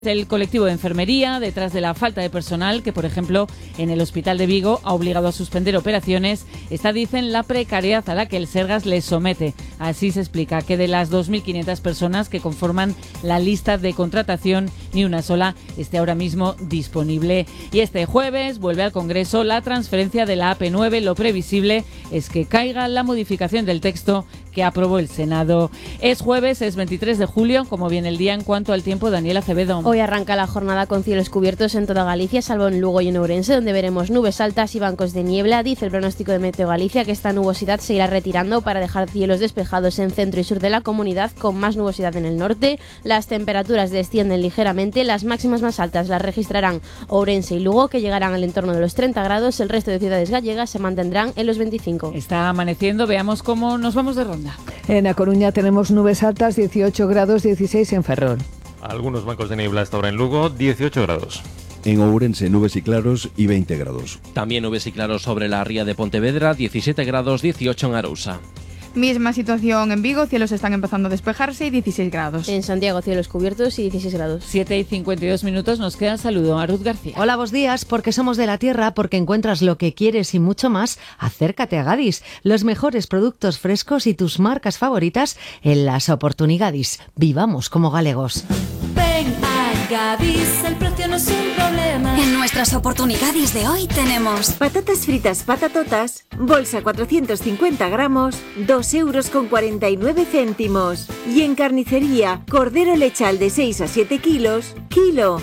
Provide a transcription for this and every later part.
El colectivo de enfermería, detrás de la falta de personal que, por ejemplo, en el Hospital de Vigo ha obligado a suspender operaciones, está, dicen, la precariedad a la que el Sergas les somete. Así se explica que de las 2.500 personas que conforman la lista de contratación, ni una sola esté ahora mismo disponible. Y este jueves vuelve al Congreso la transferencia de la AP9. Lo previsible es que caiga la modificación del texto que aprobó el Senado. Es jueves, es 23 de julio, como viene el día en cuanto al tiempo. Daniel Acevedo. Hoy arranca la jornada con cielos cubiertos en toda Galicia, salvo en Lugo y en Ourense, donde veremos nubes altas y bancos de niebla. Dice el pronóstico de Meteo Galicia que esta nubosidad se irá retirando para dejar cielos despejados en centro y sur de la comunidad, con más nubosidad en el norte. Las temperaturas descienden ligeramente, las máximas más altas las registrarán Ourense y Lugo, que llegarán al entorno de los 30 grados. El resto de ciudades gallegas se mantendrán en los 25. Está amaneciendo, veamos cómo nos vamos de ronda. En A Coruña tenemos nubes altas, 18 grados, 16 en Ferrol. Algunos bancos de niebla hasta ahora en Lugo, 18 grados. En Ourense, nubes y claros y 20 grados. También nubes y claros sobre la ría de Pontevedra, 17 grados, 18 en Arousa. Misma situación en Vigo, cielos están empezando a despejarse y 16 grados. En Santiago, cielos cubiertos y 16 grados. 7:52, nos queda el saludo a Ruth García. Hola, buenos días, porque somos de la tierra, porque encuentras lo que quieres y mucho más. Acércate a Gadis, los mejores productos frescos y tus marcas favoritas en las oportunidades. Vivamos como galegos. Ven a Gadis, el precio no es un problema. En nuestras oportunidades de hoy tenemos patatas fritas patatotas, bolsa 450 gramos, 2,49 euros. Y en carnicería, cordero lechal de 6 a 7 kilos, kilo,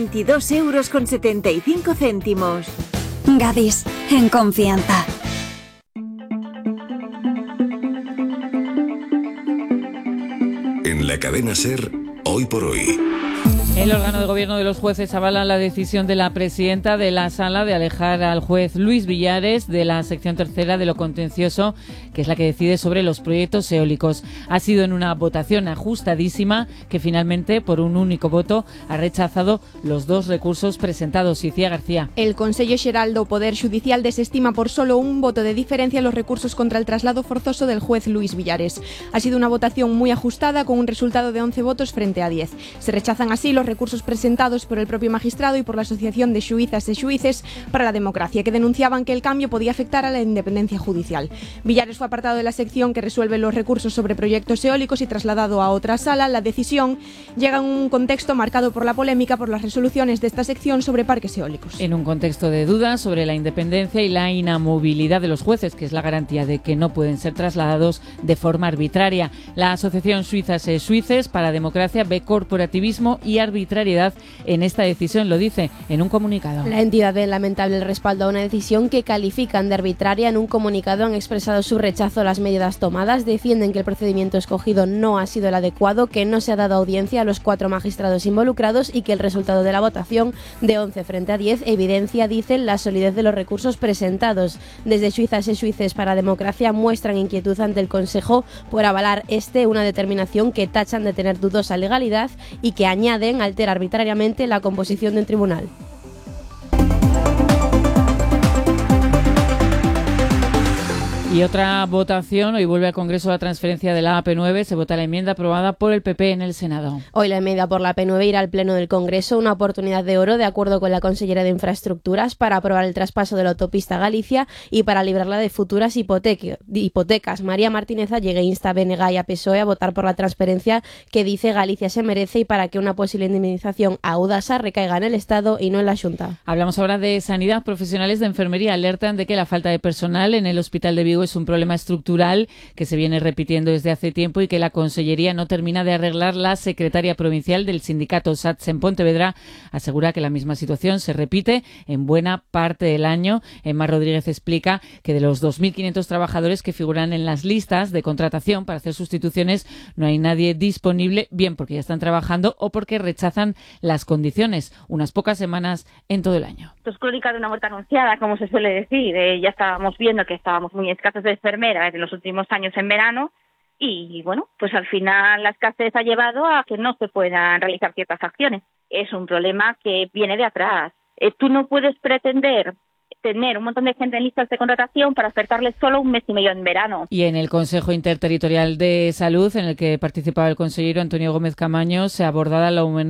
22,75 euros. Gadis, en confianza. En la cadena SER, hoy por hoy. El órgano de gobierno de los jueces avala la decisión de la presidenta de la sala de alejar al juez Luis Villares de la sección tercera de lo contencioso, que es la que decide sobre los proyectos eólicos. Ha sido en una votación ajustadísima que finalmente, por un único voto, ha rechazado los dos recursos presentados. Icía García. El Consello Xeral do Poder Judicial desestima por solo un voto de diferencia los recursos contra el traslado forzoso del juez Luis Villares. Ha sido una votación muy ajustada con un resultado de 11 votos frente a 10. Se rechazan así los recursos presentados por el propio magistrado y por la Asociación de Xuizas e Xuíces para la Democracia, que denunciaban que el cambio podía afectar a la independencia judicial. Villares fue apartado de la sección que resuelve los recursos sobre proyectos eólicos y trasladado a otra sala. La decisión llega en un contexto marcado por la polémica por las resoluciones de esta sección sobre parques eólicos. En un contexto de dudas sobre la independencia y la inamovilidad de los jueces, que es la garantía de que no pueden ser trasladados de forma arbitraria. La Asociación Xuizas e Xuíces para la Democracia ve corporativismo y arbitrariedad en esta decisión, lo dice en un comunicado. La entidad ve lamentable el respaldo a una decisión que califican de arbitraria. En un comunicado han expresado su rechazo a las medidas tomadas, defienden que el procedimiento escogido no ha sido el adecuado, que no se ha dado audiencia a los 4 magistrados involucrados y que el resultado de la votación de 11 frente a 10 evidencia, dicen, la solidez de los recursos presentados. Desde Xuizas e Xuíces para la Democracia muestran inquietud ante el Consejo por avalar una determinación que tachan de tener dudosa legalidad y que añaden alterar arbitrariamente la composición de un tribunal. Y otra votación, hoy vuelve al Congreso la transferencia de la AP9, se vota la enmienda aprobada por el PP en el Senado. Hoy la enmienda por la AP9 irá al Pleno del Congreso, una oportunidad de oro, de acuerdo con la consellera de Infraestructuras, para aprobar el traspaso de la autopista Galicia y para librarla de futuras hipotecas. María Martínez Allegue insta a BNG y a PSOE a votar por la transferencia que dice Galicia se merece y para que una posible indemnización a Audasa recaiga en el Estado y no en la Xunta. Hablamos ahora de sanidad. Profesionales de enfermería alertan de que la falta de personal en el Hospital de Vigo es un problema estructural que se viene repitiendo desde hace tiempo y que la Consellería no termina de arreglar. La secretaria provincial del sindicato SATS en Pontevedra asegura que la misma situación se repite en buena parte del año. Emma Rodríguez explica que de los 2.500 trabajadores que figuran en las listas de contratación para hacer sustituciones no hay nadie disponible, bien porque ya están trabajando o porque rechazan las condiciones. Unas pocas semanas en todo el año. Esto es crónica de una muerte anunciada, como se suele decir. Ya estábamos viendo que estábamos muy escasos de enfermeras en los últimos años en verano y, bueno, pues al final la escasez ha llevado a que no se puedan realizar ciertas acciones. Es un problema que viene de atrás. Tú no puedes pretender tener un montón de gente en listas de contratación para ofertarles solo un mes y medio en verano. Y en el Consejo Interterritorial de Salud, en el que participaba el consejero Antonio Gómez Camaño, se abordaba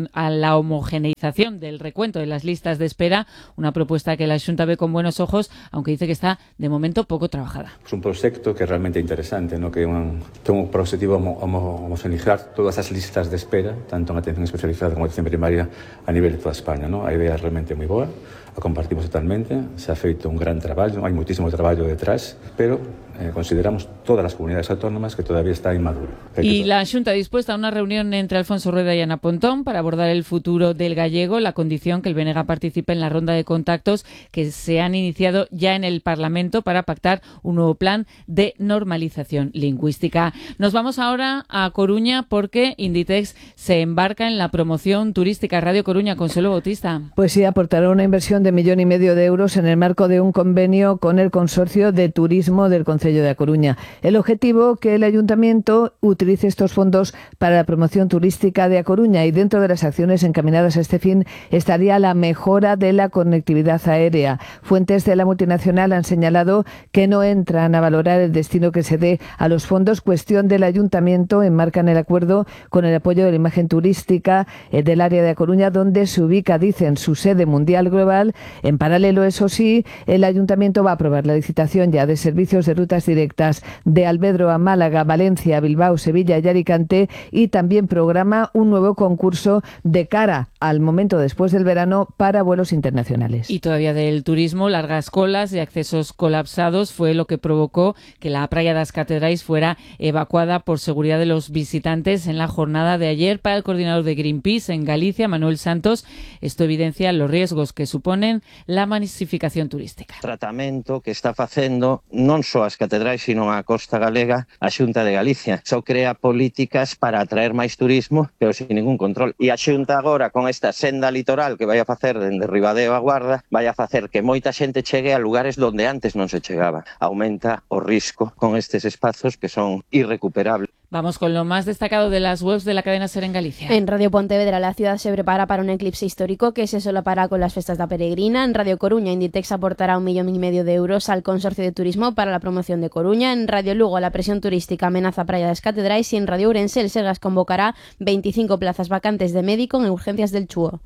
la homogeneización del recuento de las listas de espera, una propuesta que la Xunta ve con buenos ojos, aunque dice que está de momento poco trabajada. Es un proyecto que es realmente interesante, ¿no? Que tengo por objetivo homogeneizar todas las listas de espera, tanto en atención especializada como en atención primaria, a nivel de toda España, ¿no? A idea es realmente moi boa, a compartimos totalmente, se ha feito un gran traballo, hai moitísimo traballo detrás, pero consideramos todas las comunidades autónomas que todavía está inmaduro. Y la Xunta ha dispuesta a una reunión entre Alfonso Rueda y Ana Pontón para abordar el futuro del gallego, la condición que el BNG participe en la ronda de contactos que se han iniciado ya en el Parlamento para pactar un nuevo plan de normalización lingüística. Nos vamos ahora a Coruña porque Inditex se embarca en la promoción turística. Radio Coruña, Consuelo Bautista. Pues sí, aportará una inversión de 1,5 millones de euros en el marco de un convenio con el Consorcio de Turismo del Concello de A Coruña. El objetivo, que el Ayuntamiento utilice estos fondos para la promoción turística de A Coruña, y dentro de las acciones encaminadas a este fin estaría la mejora de la conectividad aérea. Fuentes de la multinacional han señalado que no entran a valorar el destino que se dé a los fondos. Cuestión del Ayuntamiento, enmarcan el acuerdo con el apoyo de la imagen turística del área de A Coruña, donde se ubica, dicen, su sede mundial global. En paralelo, eso sí, el Ayuntamiento va a aprobar la licitación ya de servicios de rutas directas de Albedro a Málaga, Valencia, Bilbao, Sevilla y Alicante, y también programa un nuevo concurso de cara al momento después del verano para vuelos internacionales. Y todavía del turismo, largas colas y accesos colapsados fue lo que provocó que la Praia das Catedrais fuera evacuada por seguridad de los visitantes en la jornada de ayer. Para el coordinador de Greenpeace en Galicia, Manuel Santos, esto evidencia los riesgos que suponen la masificación turística. Tratamento que está facendo non só as catedrais, sino a costa galega, a Xunta de Galicia. Só crea políticas para atraer máis turismo, pero sin ningún control. E a Xunta agora, con esta senda litoral que vai a facer dende Ribadeo a Guarda, vai a facer que moita xente chegue a lugares donde antes non se chegaba. Aumenta o risco con estes espazos que son irrecuperables. Vamos con lo más destacado de las webs de la cadena SER en Galicia. En Radio Pontevedra, la ciudad se prepara para un eclipse histórico que se solapará con las festas da Peregrina. En Radio Coruña, Inditex aportará 1,5 millones de euros al Consorcio de Turismo para la promoción de Coruña. En Radio Lugo, la presión turística amenaza Praia das Catedrais. Y en Radio Ourense, el Sergas convocará 25 plazas vacantes de médico en urgencias del Chúo.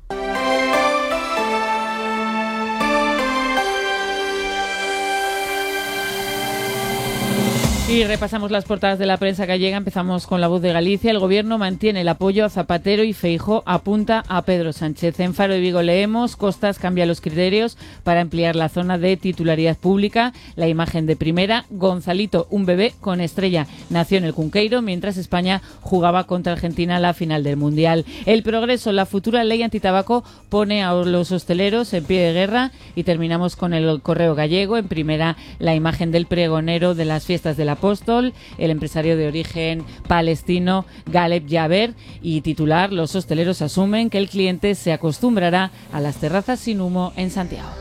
Y repasamos las portadas de la prensa gallega. Empezamos con La Voz de Galicia. El Gobierno mantiene el apoyo a Zapatero y Feijóo apunta a Pedro Sánchez. En Faro de Vigo leemos: Costas cambia los criterios para ampliar la zona de titularidad pública. La imagen de primera: Gonzalito, un bebé con estrella, nació en el Cunqueiro mientras España jugaba contra Argentina la final del Mundial. El Progreso: la futura ley antitabaco pone a los hosteleros en pie de guerra. Y terminamos con el Correo Gallego. En primera, la imagen del pregonero de las fiestas del Apóstol, el empresario de origen palestino Galeb Yaber, y titular: los hosteleros asumen que el cliente se acostumbrará a las terrazas sin humo en Santiago.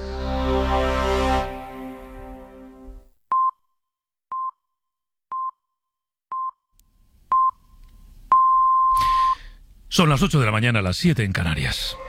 Son las 8 de la mañana, las 7 en Canarias.